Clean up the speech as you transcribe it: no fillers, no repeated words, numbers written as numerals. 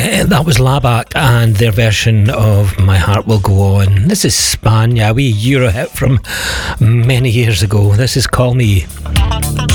That was Labatt and their version of My Heart Will Go On. This is Spania, a wee Euro hit from many years ago. This is Call Me.